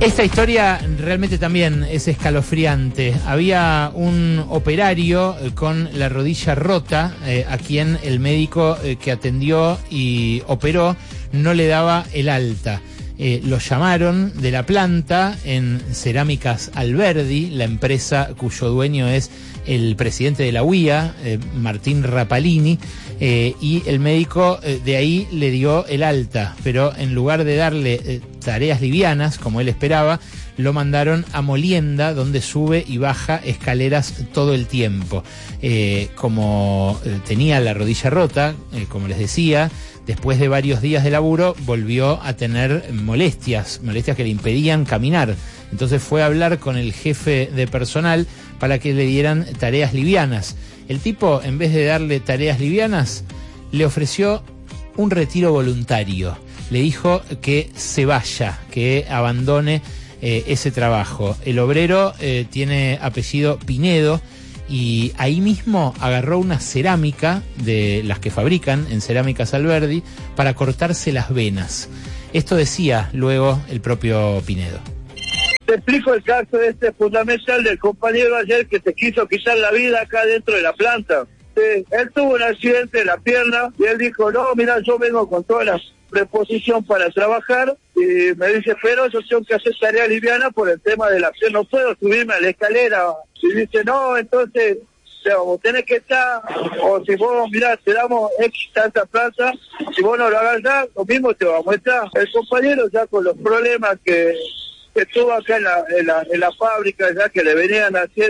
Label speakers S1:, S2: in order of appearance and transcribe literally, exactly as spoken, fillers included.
S1: Esta historia realmente también es escalofriante. Había un operario con la rodilla rota, eh, a quien el médico eh, que atendió y operó no le daba el alta. Eh, lo llamaron de la planta en Cerámicas Alberdi, la empresa cuyo dueño es el presidente de la U I A, eh, Martín Rapalini, eh, y el médico eh, de ahí le dio el alta, pero en lugar de darle eh, tareas livianas, como él esperaba, lo mandaron a Molienda, donde sube y baja escaleras todo el tiempo. Eh, como eh, tenía la rodilla rota, eh, como les decía, después de varios días de laburo volvió a tener molestias, molestias que le impedían caminar. Entonces fue a hablar con el jefe de personal para que le dieran tareas livianas. El tipo, en vez de darle tareas livianas, le ofreció un retiro voluntario. Le dijo que se vaya, que abandone eh, ese trabajo. El obrero eh, tiene apellido Pinedo y ahí mismo agarró una cerámica de las que fabrican en Cerámicas Alberdi para cortarse las venas. Esto decía luego el propio Pinedo.
S2: Te explico el caso este fundamental del compañero ayer que se quiso quitar la vida acá dentro de la planta. Eh, él tuvo un accidente en la pierna y él dijo, no, mira, yo vengo con toda la preposición para trabajar, y me dice, pero yo tengo que hacer tarea liviana por el tema de la pierna, no puedo subirme a la escalera. Y dice, no, entonces, o sea, vos tenés que estar, o si vos, mirá, te damos X tanta plata, si vos no lo hagas ya, lo mismo te vamos a estar. El compañero ya con los problemas que, que tuvo acá en la, en la, en la fábrica, ya que le venían haciendo